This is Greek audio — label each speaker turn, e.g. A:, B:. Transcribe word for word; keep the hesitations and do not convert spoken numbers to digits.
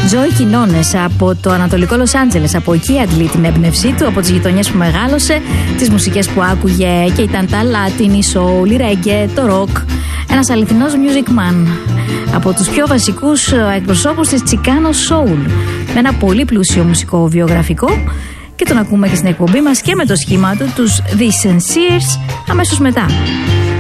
A: Τζόι Κινόνες από το Ανατολικό Λος Άντζελες. Από εκεί αντλεί την έμπνευσή του, από τις γειτονιές που μεγάλωσε, τις μουσικές που άκουγε και ήταν τα Latin, η soul, η reggae, το rock. Ένας αληθινός music man. Από τους πιο βασικούς εκπροσώπους της Chicano Soul. Με ένα πολύ πλούσιο μουσικό βιογραφικό. Και τον ακούμε και στην εκπομπή μας και με το σχήμα του, τους The Sensiers, αμέσως μετά.